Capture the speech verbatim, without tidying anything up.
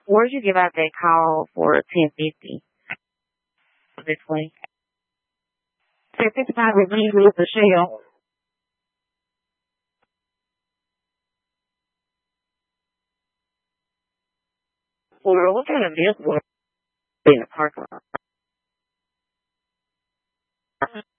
Where'd you give out that call for ten fifty this week? ten fifty-five is usually with Michelle. Well, girl, what kind of vehicle was in the parking lot?